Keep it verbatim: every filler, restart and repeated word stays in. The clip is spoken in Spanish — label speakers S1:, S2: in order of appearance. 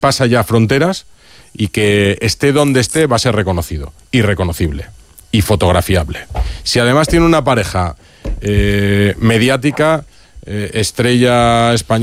S1: pasa ya fronteras y que esté donde esté va a ser reconocido y reconocible y fotografiable. Si además tiene una pareja eh, mediática, eh, estrella española,